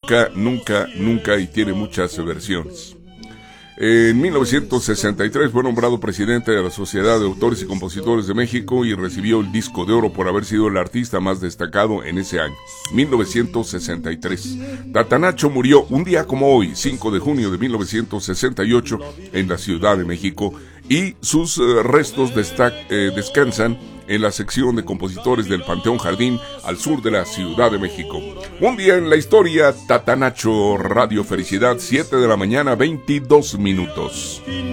nunca, y tiene muchas versiones. En 1963 fue nombrado presidente de la Sociedad de Autores y Compositores de México y recibió el disco de oro por haber sido el artista más destacado en ese año, 1963. Tatanacho murió un día como hoy, 5 de junio de 1968, en la Ciudad de México, y sus restos descansan en la sección de compositores del Panteón Jardín, al sur de la Ciudad de México. Un día en la historia, Tatanacho, Radio Felicidad, 7 de la mañana, 22 minutos.